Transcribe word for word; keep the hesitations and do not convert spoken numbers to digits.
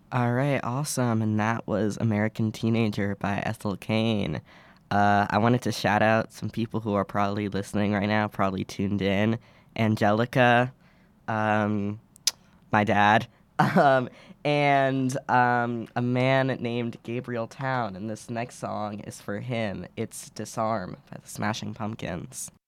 All right, awesome. And that was American Teenager by Ethel Cain. Uh, I wanted to shout out some people who are probably listening right now, probably tuned in. Angelica, um, my dad, um, and um, a man named Gabriel Town. And this next song is for him. It's Disarm by the Smashing Pumpkins.